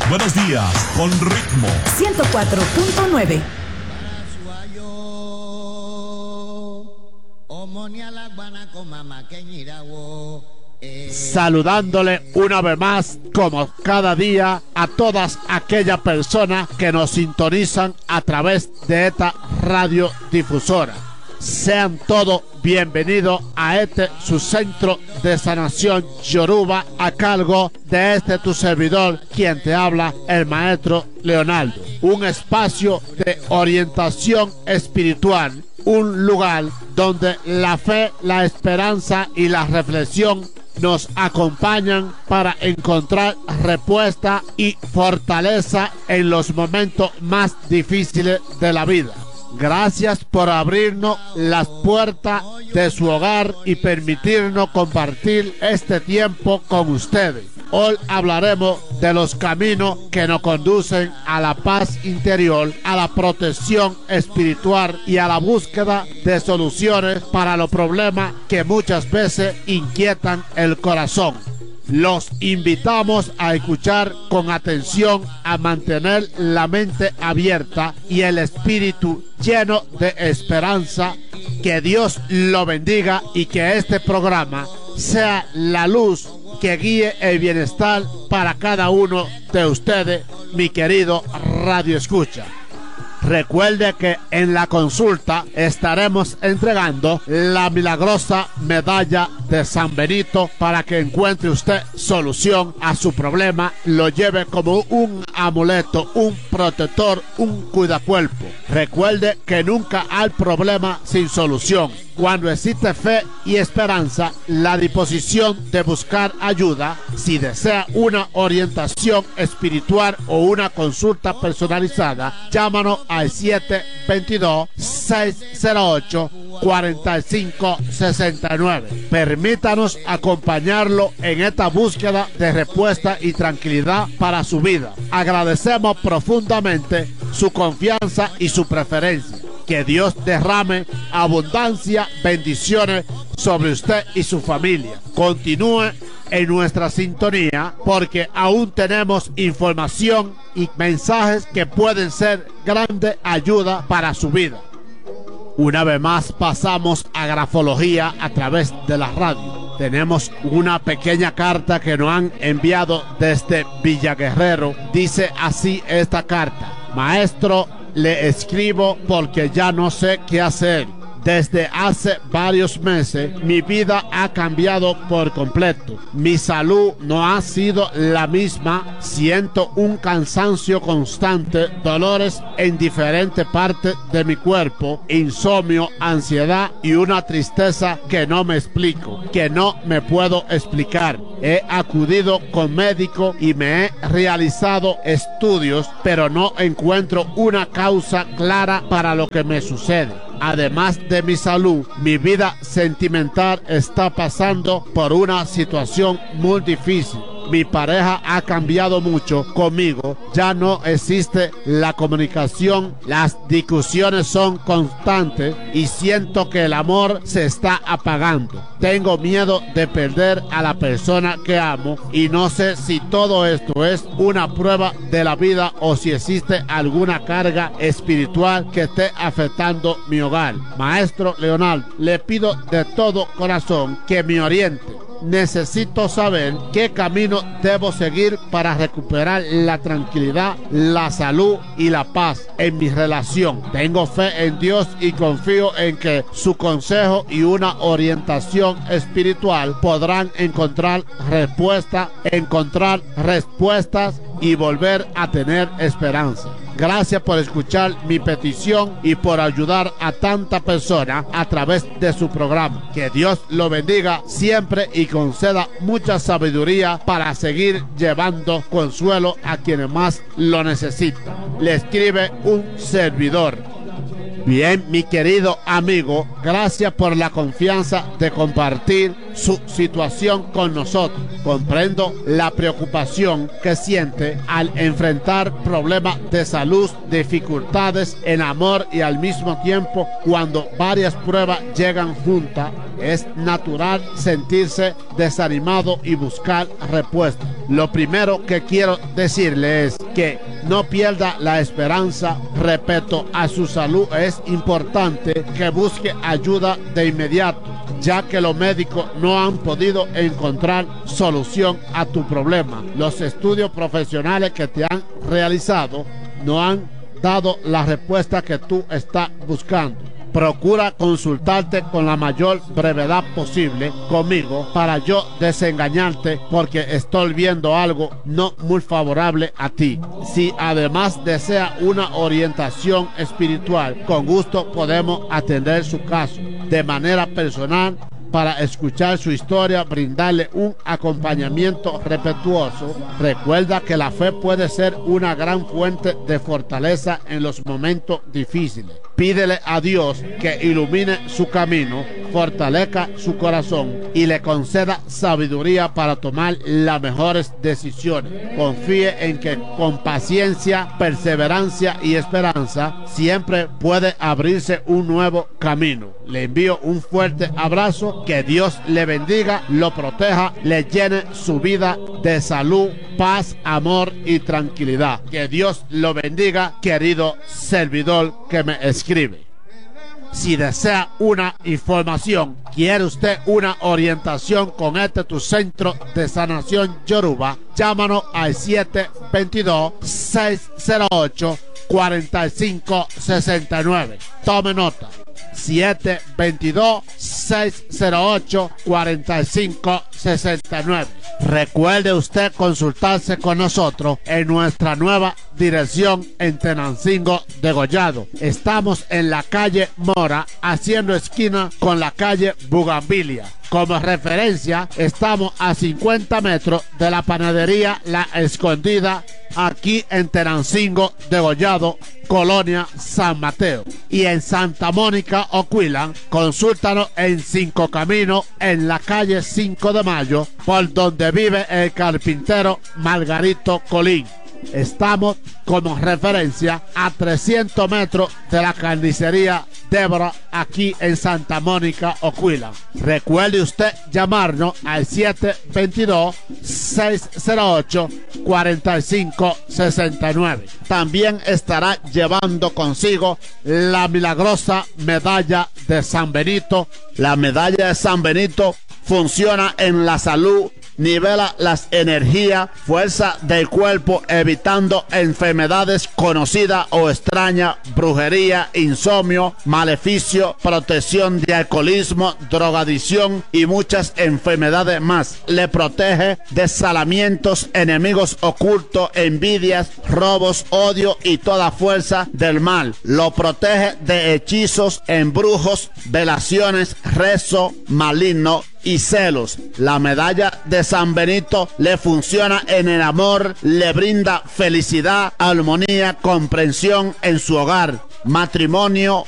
Buenos días, con ritmo. 104.9. Saludándole una vez más, como cada día, a todas aquellas personas que nos sintonizan a través de esta radiodifusora. Sean todos bienvenidos a este su centro de sanación Yoruba, a cargo de tu servidor, quien te habla, el maestro Leonardo. Un espacio de orientación espiritual, un lugar donde la fe, la esperanza y la reflexión nos acompañan para encontrar respuesta y fortaleza en los momentos más difíciles de la vida. Gracias por abrirnos las puertas de su hogar y permitirnos compartir este tiempo con ustedes. Hoy hablaremos de los caminos que nos conducen a la paz interior, a la protección espiritual y a la búsqueda de soluciones para los problemas que muchas veces inquietan el corazón. Los invitamos a escuchar con atención, a mantener la mente abierta y el espíritu lleno de esperanza. Que Dios lo bendiga y que este programa sea la luz que guíe el bienestar para cada uno de ustedes, mi querido Radio Escucha. Recuerde que en la consulta estaremos entregando la milagrosa medalla de San Benito para que encuentre usted solución a su problema, lo lleve como un amuleto, un protector, un cuidacuerpo. Recuerde que nunca hay problema sin solución. Cuando existe fe y esperanza, la disposición de buscar ayuda, si desea una orientación espiritual o una consulta personalizada, llámanos al 722-608-4569. Permítanos acompañarlo en esta búsqueda de respuesta y tranquilidad para su vida. Agradecemos profundamente su confianza y su preferencia. Que Dios derrame abundancia, bendiciones sobre usted y su familia. Continúe en nuestra sintonía porque aún tenemos información y mensajes que pueden ser grande ayuda para su vida. Una vez más pasamos a grafología a través de la radio. Tenemos una pequeña carta que nos han enviado desde Villaguerrero. Dice así esta carta: Maestro, le escribo porque ya no sé qué hacer. Desde hace varios meses mi vida ha cambiado por completo. Mi salud no ha sido la misma. Siento un cansancio constante, dolores en diferentes partes de mi cuerpo, insomnio, ansiedad y una tristeza que no me explico, que no me puedo explicar. He acudido con médico y me he realizado estudios, pero no encuentro una causa clara para lo que me sucede. Además de mi salud, mi vida sentimental está pasando por una situación muy difícil. Mi pareja ha cambiado mucho conmigo, ya no existe la comunicación, las discusiones son constantes y siento que el amor se está apagando. Tengo miedo de perder a la persona que amo y no sé si todo esto es una prueba de la vida o si existe alguna carga espiritual que esté afectando mi hogar. Maestro Leonardo, le pido de todo corazón que me oriente. Necesito saber qué camino debo seguir para recuperar la tranquilidad, la salud y la paz en mi relación. Tengo fe en Dios y confío en que su consejo y una orientación espiritual podrán encontrar respuestas y volver a tener esperanza. Gracias por escuchar mi petición y por ayudar a tanta persona a través de su programa. Que Dios lo bendiga siempre y conceda mucha sabiduría para seguir llevando consuelo a quienes más lo necesitan. Le escribe un servidor. Bien, mi querido amigo, gracias por la confianza de compartir su situación con nosotros. Comprendo la preocupación que siente al enfrentar problemas de salud, dificultades en amor y al mismo tiempo cuando varias pruebas llegan juntas. Es natural sentirse desanimado y buscar respuestas. Lo primero que quiero decirle es que no pierda la esperanza respecto a su salud. Es importante que busque ayuda de inmediato, ya que los médicos no han podido encontrar solución a tu problema. Los estudios profesionales que te han realizado no han dado la respuesta que tú estás buscando. Procura consultarte con la mayor brevedad posible conmigo para yo desengañarte, porque estoy viendo algo no muy favorable a ti. Si además desea una orientación espiritual, con gusto podemos atender su caso de manera personal para escuchar su historia, brindarle un acompañamiento respetuoso. Recuerda que la fe puede ser una gran fuente de fortaleza en los momentos difíciles. Pídele a Dios que ilumine su camino, fortalezca su corazón y le conceda sabiduría para tomar las mejores decisiones. Confíe en que con paciencia, perseverancia y esperanza siempre puede abrirse un nuevo camino. Le envío un fuerte abrazo. Que Dios le bendiga, lo proteja, le llene su vida de salud, paz, amor y tranquilidad. Que Dios lo bendiga, querido servidor que me escribe. Si desea una información, quiere usted una orientación con tu centro de sanación Yoruba, llámanos al 722-608-4569. Tome nota. 722-608-4569. Recuerde usted consultarse con nosotros en nuestra nueva dirección en Tenancingo de Gollado. Estamos en la calle Mora, haciendo esquina con la calle Bugambilia. Como referencia, estamos a 50 metros de la panadería La Escondida, aquí en Tenancingo de Gollado, Colonia San Mateo. Y en Santa Mónica, Oquillan, consúltanos en Cinco Caminos, en la calle 5 de Mayo, por donde vive el carpintero Margarito Colín. Estamos como referencia a 300 metros de la carnicería Débora, aquí en Santa Mónica, Oquillan. Recuerde usted llamarnos al 722-608-4569. También estará llevando consigo la milagrosa medalla de San Benito. La medalla de San Benito funciona en la salud, nivela las energías, fuerza del cuerpo, evitando enfermedades conocidas o extrañas, brujería, insomnio, maleficio, protección de alcoholismo, drogadicción y muchas enfermedades más. Le protege de salamientos, enemigos ocultos, envidias, robos, odio y toda fuerza del mal. Lo protege de hechizos, embrujos, velaciones, rezo maligno y celos. La medalla de San Benito le funciona en el amor, le brinda felicidad, armonía, comprensión en su hogar, matrimonio,